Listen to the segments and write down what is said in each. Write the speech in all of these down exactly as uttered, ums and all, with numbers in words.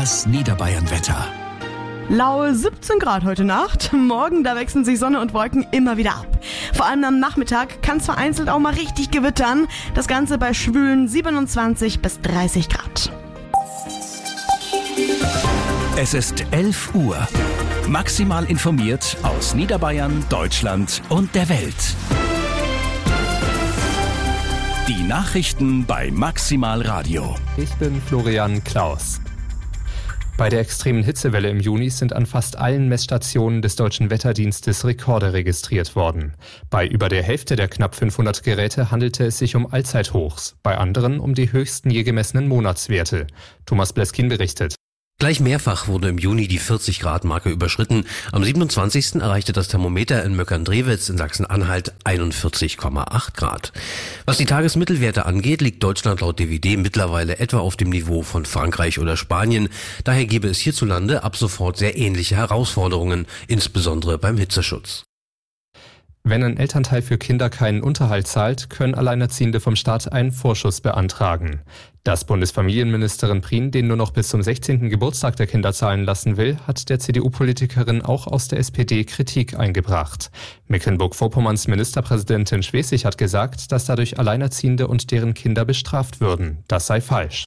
Das Niederbayern-Wetter. Laue siebzehn Grad heute Nacht. Morgen, da wechseln sich Sonne und Wolken immer wieder ab. Vor allem am Nachmittag kann es vereinzelt auch mal richtig gewittern. Das Ganze bei schwülen siebenundzwanzig bis dreißig Grad. Es ist elf Uhr. Maximal informiert aus Niederbayern, Deutschland und der Welt. Die Nachrichten bei Maximal Radio. Ich bin Florian Klaus. Bei der extremen Hitzewelle im Juni sind an fast allen Messstationen des Deutschen Wetterdienstes Rekorde registriert worden. Bei über der Hälfte der knapp fünfhundert Geräte handelte es sich um Allzeithochs, bei anderen um die höchsten je gemessenen Monatswerte. Thomas Bleskin berichtet. Gleich mehrfach wurde im Juni die vierzig Grad Marke überschritten. Am siebenundzwanzigsten erreichte das Thermometer in Möckern-Drewitz in Sachsen-Anhalt einundvierzig Komma acht Grad. Was die Tagesmittelwerte angeht, liegt Deutschland laut D W D mittlerweile etwa auf dem Niveau von Frankreich oder Spanien. Daher gäbe es hierzulande ab sofort sehr ähnliche Herausforderungen, insbesondere beim Hitzeschutz. Wenn ein Elternteil für Kinder keinen Unterhalt zahlt, können Alleinerziehende vom Staat einen Vorschuss beantragen. Dass Bundesfamilienministerin Prien den nur noch bis zum sechzehnten Geburtstag der Kinder zahlen lassen will, hat der C D U-Politikerin auch aus der S P D Kritik eingebracht. Mecklenburg-Vorpommerns Ministerpräsidentin Schwesig hat gesagt, dass dadurch Alleinerziehende und deren Kinder bestraft würden. Das sei falsch.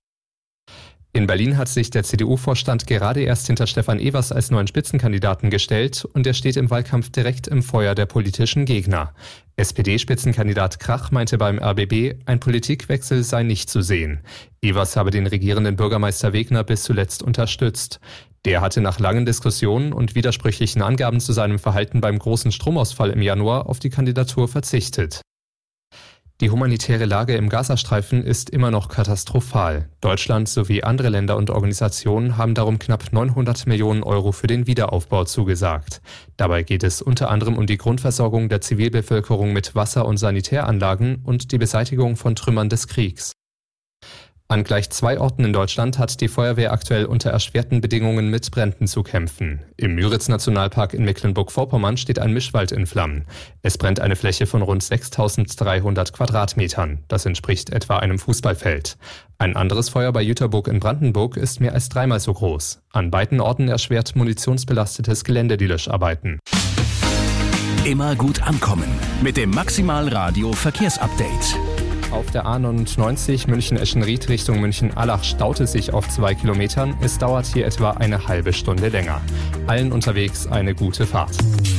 In Berlin hat sich der C D U-Vorstand gerade erst hinter Stefan Evers als neuen Spitzenkandidaten gestellt und er steht im Wahlkampf direkt im Feuer der politischen Gegner. S P D-Spitzenkandidat Krach meinte beim R B B, ein Politikwechsel sei nicht zu sehen. Evers habe den regierenden Bürgermeister Wegner bis zuletzt unterstützt. Der hatte nach langen Diskussionen und widersprüchlichen Angaben zu seinem Verhalten beim großen Stromausfall im Januar auf die Kandidatur verzichtet. Die humanitäre Lage im Gazastreifen ist immer noch katastrophal. Deutschland sowie andere Länder und Organisationen haben darum knapp neunhundert Millionen Euro für den Wiederaufbau zugesagt. Dabei geht es unter anderem um die Grundversorgung der Zivilbevölkerung mit Wasser- und Sanitäranlagen und die Beseitigung von Trümmern des Kriegs. An gleich zwei Orten in Deutschland hat die Feuerwehr aktuell unter erschwerten Bedingungen mit Bränden zu kämpfen. Im Müritz-Nationalpark in Mecklenburg-Vorpommern steht ein Mischwald in Flammen. Es brennt eine Fläche von rund sechstausenddreihundert Quadratmetern. Das entspricht etwa einem Fußballfeld. Ein anderes Feuer bei Jüterburg in Brandenburg ist mehr als dreimal so groß. An beiden Orten erschwert munitionsbelastetes Gelände die Löscharbeiten. Immer gut ankommen mit dem Maximal Radio Verkehrsupdate. Auf der A neunundneunzig München-Eschenried Richtung München-Allach staut es sich auf zwei Kilometern. Es dauert hier etwa eine halbe Stunde länger. Allen unterwegs eine gute Fahrt.